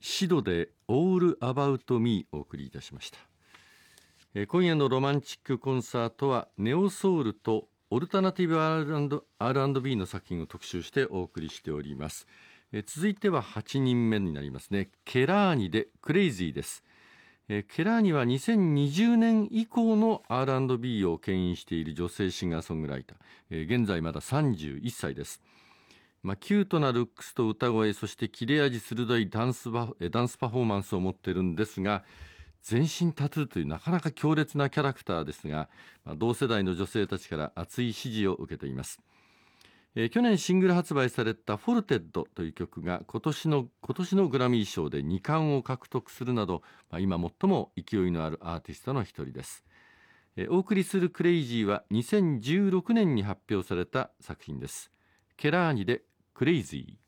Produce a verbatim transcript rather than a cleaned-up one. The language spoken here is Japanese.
シドで All About Me をお送りいたしました。えー、今夜のロマンチックコンサートはネオソウルとオルタナティブ アールアンドビー の作品を特集してお送りしております。えー、続いてははちにんめになりますね。ケラーニでクレイジーです。えー、ケラーニはにせんにじゅうねん以降の アールアンドビー を牽引している女性シンガーソングライター、えー、現在まださんじゅういっさいです。まあ、キュートなルックスと歌声、そして切れ味鋭いダンスバ、ダンスパフォーマンスを持っているんですが、全身タトゥーというなかなか強烈なキャラクターですが、まあ、同世代の女性たちから熱い支持を受けています。えー、去年シングル発売されたフォルテッドという曲が今年の今年のグラミー賞でにかんを獲得するなど、まあ、今最も勢いのあるアーティストの一人です。えー、お送りするクレイジーはにせんじゅうろくねんに発表された作品です。ケラーニでクレイジー。